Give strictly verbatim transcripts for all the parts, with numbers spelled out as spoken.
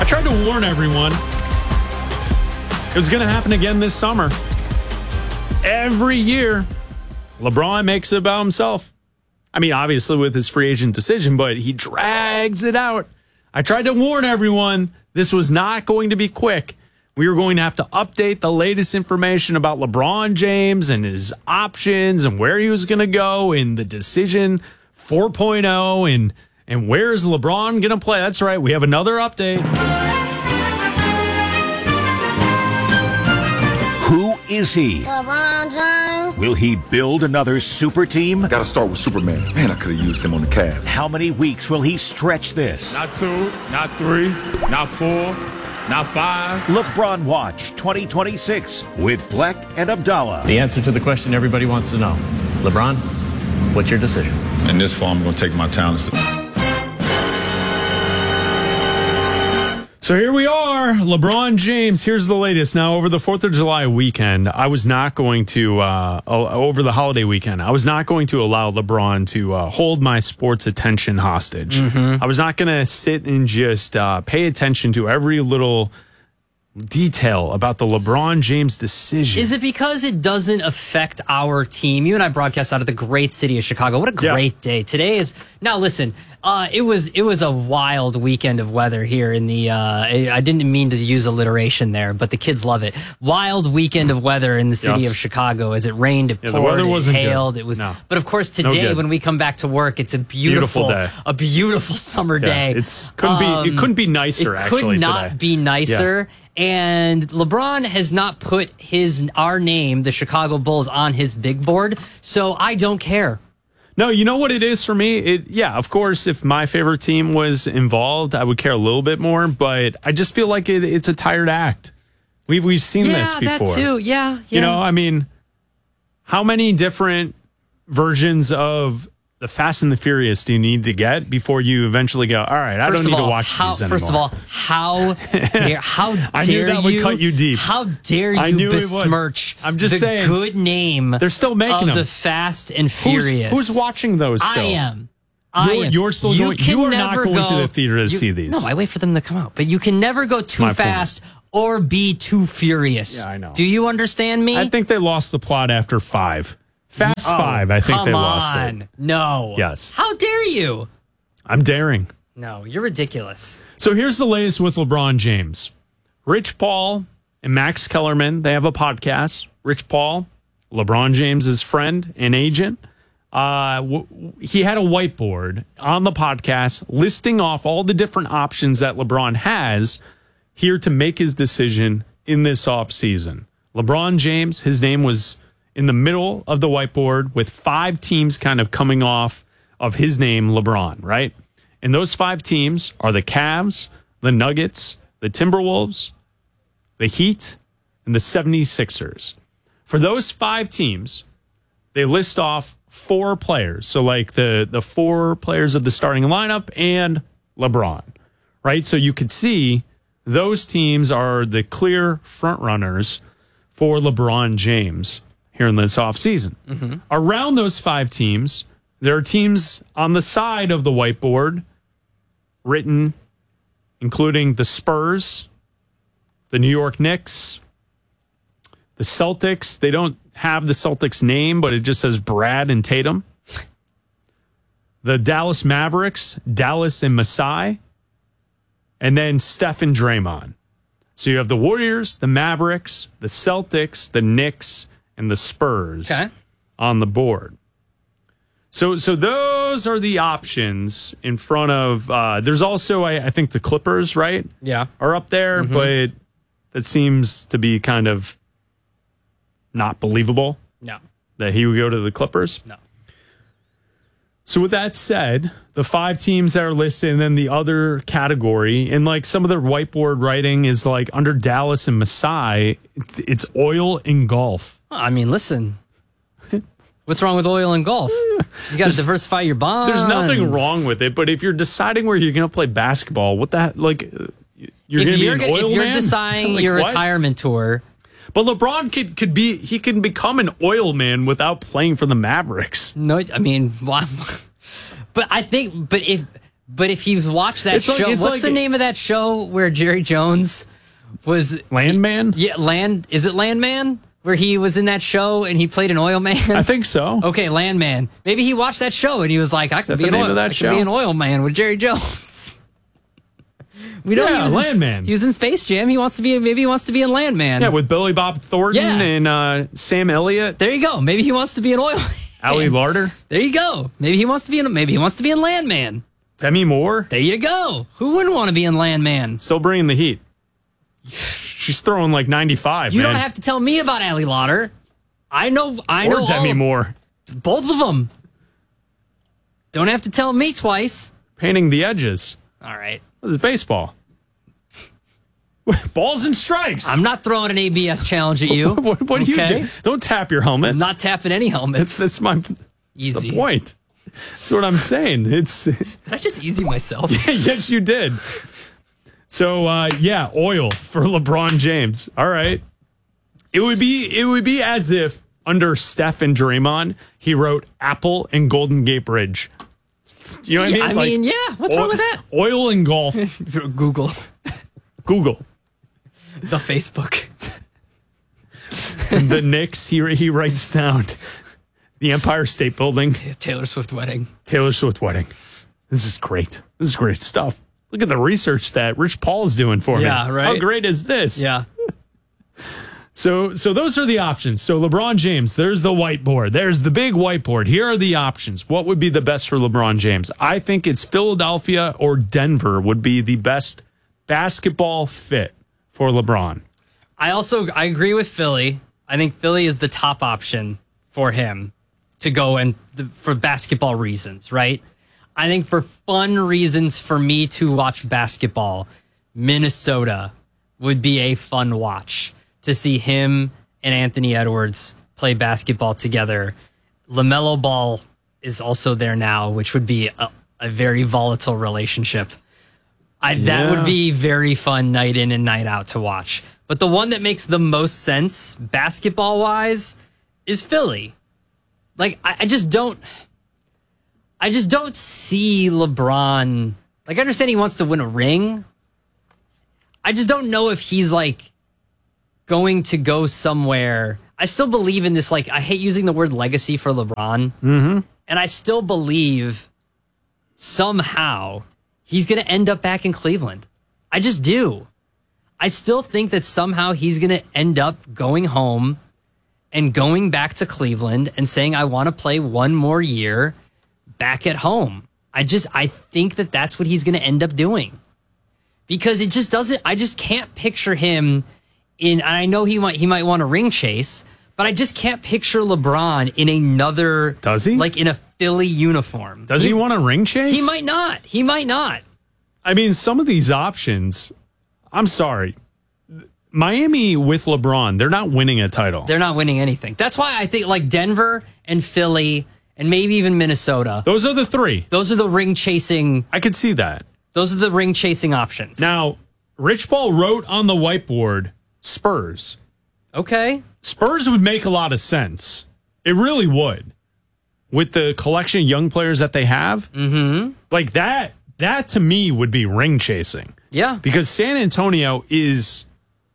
I tried to warn everyone. It was going to happen again this summer. Every year, LeBron makes it about himself. I mean, obviously with his free agent decision, but he drags it out. I tried to warn everyone this was not going to be quick. We were going to have to update the latest information about LeBron James and his options and where he was going to go in the decision four point oh and, and where is LeBron going to play. That's right. We have another update. Who is he? LeBron James. Will he build another super team? Gotta start with Superman. Man, I could have used him on the Cavs. How many weeks will he stretch this? Not two, not three, not four, not five. LeBron Watch twenty twenty-six with Black and Abdallah. The answer to the question everybody wants to know. LeBron, what's your decision? In this form, I'm going to take my talents. So here we are, LeBron James. Here's the latest. Now, over the fourth of July weekend, I was not going to, uh, over the holiday weekend, I was not going to allow LeBron to uh, hold my sports attention hostage. Mm-hmm. I was not going to sit and just uh, pay attention to every little detail about the LeBron James decision. Is it because it doesn't affect our team? You and I broadcast out of the great city of Chicago. What a great yeah. day. Today is, now listen, uh, it was it was a wild weekend of weather here in the, uh, I didn't mean to use alliteration there, but the kids love it. Wild weekend of weather in the city yes. of Chicago as it rained, it yeah, poured, the weather wasn't it hailed. Good. It was, no. But of course today no when we come back to work, it's a beautiful, beautiful day. a beautiful summer yeah, day. It's couldn't um, be, it couldn't be nicer it actually could not today. be nicer. Yeah. And LeBron has not put his our name, the Chicago Bulls, on his big board, so I don't care. No, you know what it is for me? It yeah, of course, if my favorite team was involved, I would care a little bit more, but I just feel like it, it's a tired act. We've we've seen yeah, this before. that too. Yeah, yeah. You know, I mean, how many different versions of the Fast and the Furious do you need to get before you eventually go, all right, I first don't need all, to watch how, these anymore? First of all, how dare, how dare I knew that you, would cut you deep. How dare I you knew besmirch I'm just the saying, good name they're still making of them. the Fast and Furious? Who's, who's watching those still? I am. I you're, am. You're still you going. You are not going go, to the theater to you, see these. No, I wait for them to come out. But you can never go too fast point. or be too furious. Yeah, I know. Do you understand me? I think they lost the plot after five. Fast oh, Five, I think come they lost on. it. No. Yes. How dare you? I'm daring. No, you're ridiculous. So here's the latest with LeBron James. Rich Paul and Max Kellerman, they have a podcast. Rich Paul, LeBron James's friend and agent, uh, w- he had a whiteboard on the podcast listing off all the different options that LeBron has here to make his decision in this offseason. LeBron James, his name was in the middle of the whiteboard with five teams kind of coming off of his name, LeBron, right? And those five teams are the Cavs, the Nuggets, the Timberwolves, the Heat, and the seventy-sixers. For those five teams, they list off four players. So like the, the four players of the starting lineup and LeBron, right? So you could see those teams are the clear front runners for LeBron James here in this offseason. Mm-hmm. Around those five teams, there are teams on the side of the whiteboard written, including the Spurs, the New York Knicks, the Celtics. They don't have the Celtics name, but it just says Brad and Tatum. The Dallas Mavericks, Dallas and Masai, and then Steph and Draymond. So you have the Warriors, the Mavericks, the Celtics, the Knicks, and the Spurs okay. on the board. So so those are the options in front of, uh, there's also, I, I think, the Clippers, right? Yeah. Are up there, mm-hmm. but that seems to be kind of not believable. No. That he would go to the Clippers. No. So with that said, the five teams that are listed and then the other category, and like some of the whiteboard writing is like under Dallas and Masai, it's oil and golf. I mean, listen, what's wrong with oil and golf? You got to diversify your bonds. There's nothing wrong with it, but if you're deciding where you're going to play basketball, what the like, you're going to be an oil If you're man? deciding like, your what? retirement tour. But LeBron could could be he can become an oil man without playing for the Mavericks. No, I mean, well, but I think, but if But if you've watched that It's like- show, it's what's like- the name of that show where Jerry Jones was Landman? Yeah, Land. Is it Landman? Where he was in that show and he played an oil man? I think so. Okay, Landman. Maybe he watched that show and he was like, I that could be the an name oil, of that I could show? be an oil man with Jerry Jones. We know Yeah, he was Landman. In, he was in Space Jam. He wants to be. Maybe he wants to be in Landman. Yeah, with Billy Bob Thornton Yeah. and uh, Sam Elliott, There you go. Maybe he wants to be an oil man. Ali Larder, There you go. Maybe he wants to be in. Maybe he wants to be in Landman. Demi Moore. There you go. Who wouldn't want to be in Landman? Still bringing the heat. She's throwing like ninety-five, You man. don't have to tell me about Ali Lauder. I know. I know or Demi all, Moore. both of them. Don't have to tell me twice. Painting the edges. All right. This is baseball. Balls and strikes. I'm not throwing an A B S challenge at you. what what do okay? you do? Don't tap your helmet. I'm not tapping any helmets. That's my Easy. the point. That's what I'm saying. It's Did I just easy myself? yes, you did. So uh, yeah, oil for LeBron James. All right. It would be it would be as if under Steph and Draymond, he wrote Apple and Golden Gate Bridge. You know what Yeah, I mean? I mean, yeah. What's wrong with that? Oil and golf. Google. Google. The Facebook. The Knicks, he he writes down the Empire State Building, Taylor Swift wedding. Taylor Swift wedding. This is great. This is great stuff. Look at the research that Rich Paul is doing for me. Yeah, right? How great is this? Yeah. So so those are the options. So LeBron James, there's the whiteboard. There's the big whiteboard. Here are the options. What would be the best for LeBron James? I think it's Philadelphia or Denver would be the best basketball fit for LeBron. I also I agree with Philly. I think Philly is the top option for him to go and the, for basketball reasons, right? I think for fun reasons for me to watch basketball, Minnesota would be a fun watch to see him and Anthony Edwards play basketball together. LaMelo Ball is also there now, which would be a, a very volatile relationship. I, that Yeah. would be very fun night in and night out to watch. But the one that makes the most sense basketball wise is Philly. Like, I, I just don't, I just don't see LeBron. Like, I understand he wants to win a ring. I just don't know if he's like going to go somewhere. I still believe in this. Like, I hate using the word legacy for LeBron. Mm-hmm. And I still believe somehow he's going to end up back in Cleveland. I just do. I still think that somehow he's going to end up going home and going back to Cleveland and saying, I want to play one more year back at home. I just, I think that that's what he's going to end up doing because it just doesn't, I just can't picture him in, and I know he might, he might want a ring chase, but I just can't picture LeBron in another, Does he? like in a Philly uniform. Does he, want a ring chase? He might not. He might not. I mean, some of these options, I'm sorry. Miami with LeBron, they're not winning a title. They're not winning anything. That's why I think like Denver and Philly and maybe even Minnesota. Those are the three. Those are the ring chasing. I could see that. Those are the ring chasing options. Now, Rich Paul wrote on the whiteboard Spurs. Okay. Spurs would make a lot of sense. It really would. With the collection of young players that they have. Mm-hmm. Like that, that to me would be ring chasing. Yeah. Because San Antonio is,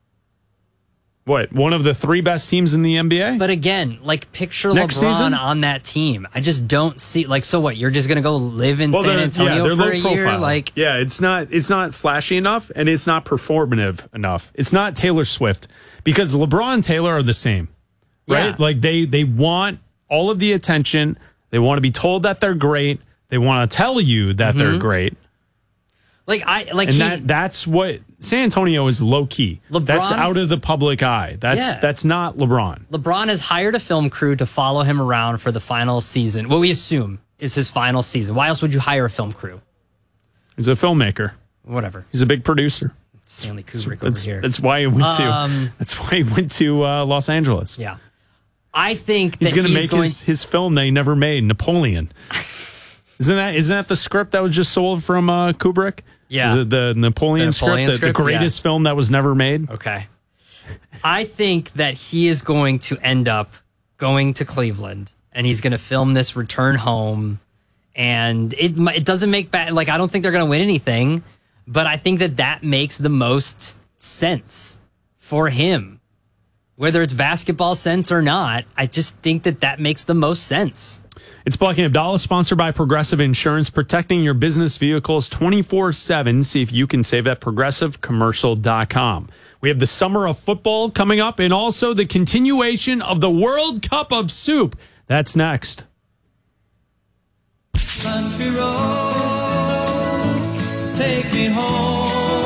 what, one of the three best teams in the N B A? But again, like picture Next LeBron season? on that team. I just don't see like so what, you're just gonna go live in Well, San they're- Antonio they're for low a year? profile. Like yeah, it's not it's not flashy enough and it's not performative enough. It's not Taylor Swift because LeBron and Taylor are the same. Right? Yeah. Like they they want all of the attention. They want to be told that they're great. They want to tell you that Mm-hmm. they're great. like I like And he, that that's what San Antonio is low key. LeBron- That's out of the public eye. That's Yeah. that's not LeBron. LeBron has hired a film crew to follow him around for the final season. What we assume is his final season. Why else would you hire a film crew? He's a filmmaker. Whatever. He's a big producer. Stanley Kubrick over That's here. that's why he went to Um, that's why he went to uh, Los Angeles. Yeah. I think that He's going to make going, his, his film that he never made, Napoleon. Isn't that isn't that the script that was just sold from uh, Kubrick? Yeah. the, the Napoleon, The script, Napoleon the, script, the greatest film that was never made. Okay. I think that he is going to end up going to Cleveland and he's going to film this return home And it it doesn't make bad, like, I don't think they're going to win anything, but I think that that makes the most sense for him. Whether it's basketball sense or not, I just think that that makes the most sense. It's Black and Abdallah, sponsored by Progressive Insurance, protecting your business vehicles twenty-four seven. See if you can save at progressive commercial dot com. We have the summer of football coming up and also the continuation of the World Cup of Soup. That's next. Country roads, take me home.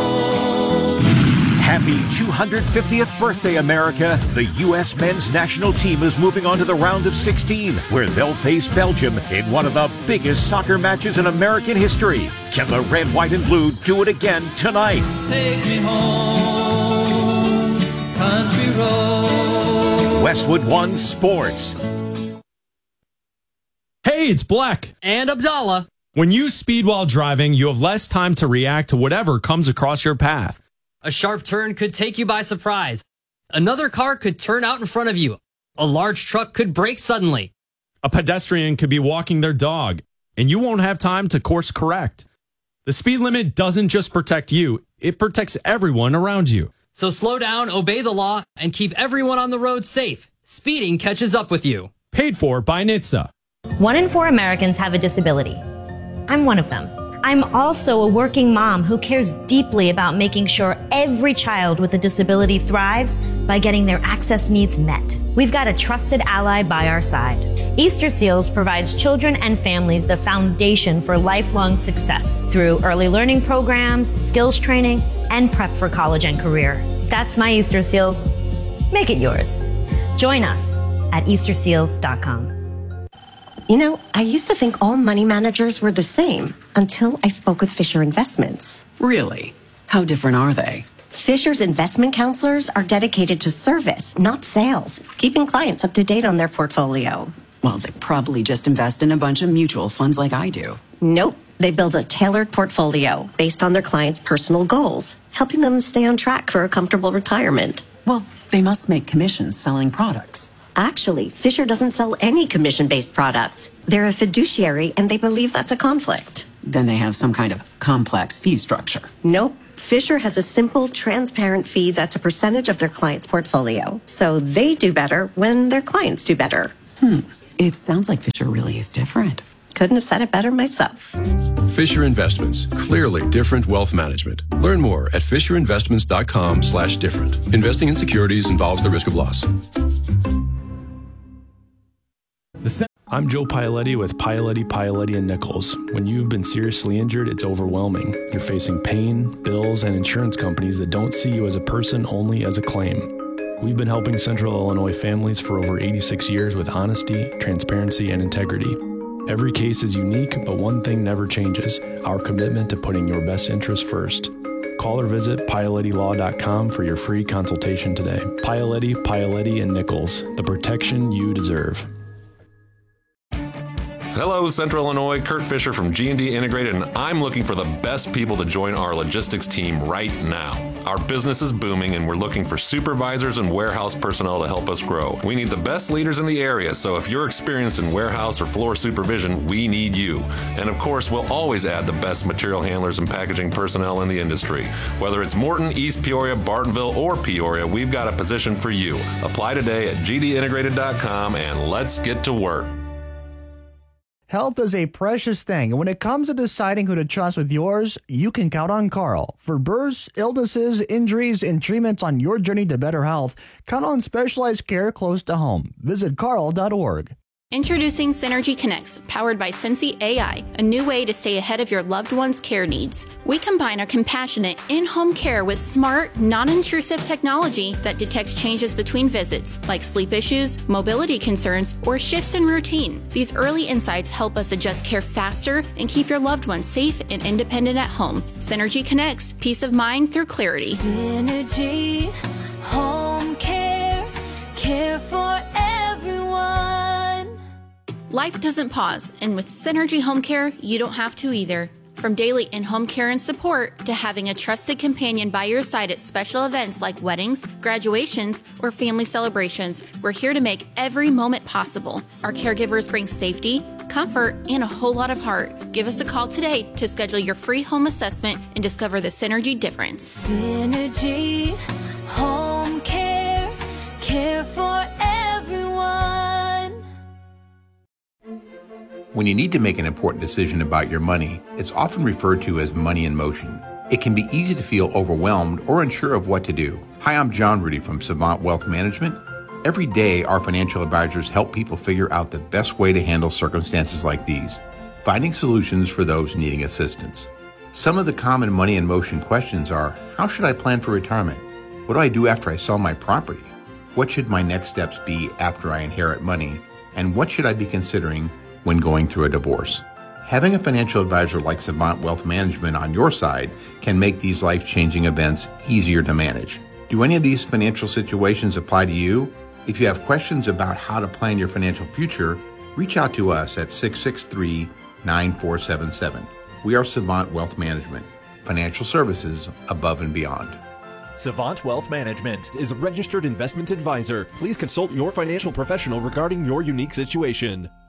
Happy two hundred fiftieth birthday, America. The U S men's national team is moving on to the round of sixteen, where they'll face Belgium in one of the biggest soccer matches in American history. Can the red, white, and blue do it again tonight? Take me home, country roads. Westwood One Sports. Hey, it's Black and Abdallah. When you speed while driving, you have less time to react to whatever comes across your path. A sharp turn could take you by surprise. Another car could turn out in front of you. A large truck could brake suddenly. A pedestrian could be walking their dog, and you won't have time to course correct. The speed limit doesn't just protect you, it protects everyone around you. So slow down, obey the law, and keep everyone on the road safe. Speeding catches up with you. Paid for by N H T S A. One in four Americans have a disability. I'm one of them. I'm also a working mom who cares deeply about making sure every child with a disability thrives by getting their access needs met. We've got a trusted ally by our side. Easter Seals provides children and families the foundation for lifelong success through early learning programs, skills training, and prep for college and career. That's my Easter Seals. Make it yours. Join us at easter seals dot com. You know, I used to think all money managers were the same until I spoke with Fisher Investments. Really? How different are they? Fisher's investment counselors are dedicated to service, not sales, keeping clients up to date on their portfolio. Well, they probably just invest in a bunch of mutual funds like I do. Nope. They build a tailored portfolio based on their clients' personal goals, helping them stay on track for a comfortable retirement. Well, they must make commissions selling products. Actually, Fisher doesn't sell any commission-based products. They're a fiduciary, and they believe that's a conflict. Then they have some kind of complex fee structure. Nope. Fisher has a simple, transparent fee that's a percentage of their client's portfolio. So they do better when their clients do better. Hmm. It sounds like Fisher really is different. Couldn't have said it better myself. Fisher Investments. Clearly different wealth management. Learn more at fisher investments dot com slash different. Investing in securities involves the risk of loss. I'm Joe Paoletti with Paoletti, Paoletti and Nichols. When you've been seriously injured, it's overwhelming. You're facing pain, bills, and insurance companies that don't see you as a person, only as a claim. We've been helping Central Illinois families for over eighty-six years with honesty, transparency, and integrity. Every case is unique, but one thing never changes: our commitment to putting your best interest first. Call or visit Paoletti Law dot com for your free consultation today. Paoletti, Paoletti and Nichols, the protection you deserve. Hello, Central Illinois. Kurt Fisher from G and D Integrated, and I'm looking for the best people to join our logistics team right now. Our business is booming, and we're looking for supervisors and warehouse personnel to help us grow. We need the best leaders in the area, so if you're experienced in warehouse or floor supervision, we need you. And of course, we'll always add the best material handlers and packaging personnel in the industry. Whether it's Morton, East Peoria, Bartonville, or Peoria, we've got a position for you. Apply today at g d integrated dot com, and let's get to work. Health is a precious thing, and when it comes to deciding who to trust with yours, you can count on Carl. For births, illnesses, injuries, and treatments on your journey to better health, count on specialized care close to home. Visit carl dot org. Introducing Synergy Connects, powered by Sensi A I, a new way to stay ahead of your loved one's care needs. We combine our compassionate in-home care with smart, non-intrusive technology that detects changes between visits, like sleep issues, mobility concerns, or shifts in routine. These early insights help us adjust care faster and keep your loved one safe and independent at home. Synergy Connects, peace of mind through clarity. Synergy Home Care, care for everyone. Life doesn't pause, and with Synergy Home Care, you don't have to either. From daily in-home care and support to having a trusted companion by your side at special events like weddings, graduations, or family celebrations, we're here to make every moment possible. Our caregivers bring safety, comfort, and a whole lot of heart. Give us a call today to schedule your free home assessment and discover the Synergy difference. Synergy Home Care, care for everyone. When you need to make an important decision about your money, it's often referred to as money in motion. It can be easy to feel overwhelmed or unsure of what to do. Hi, I'm John Rudy from Savant Wealth Management. Every day, our financial advisors help people figure out the best way to handle circumstances like these, finding solutions for those needing assistance. Some of the common money in motion questions are, how should I plan for retirement? What do I do after I sell my property? What should my next steps be after I inherit money? And what should I be considering when going through a divorce? Having a financial advisor like Savant Wealth Management on your side can make these life-changing events easier to manage. Do any of these financial situations apply to you? If you have questions about how to plan your financial future, reach out to us at six six three, nine four seven seven. We are Savant Wealth Management, financial services above and beyond. Savant Wealth Management is a registered investment advisor. Please consult your financial professional regarding your unique situation.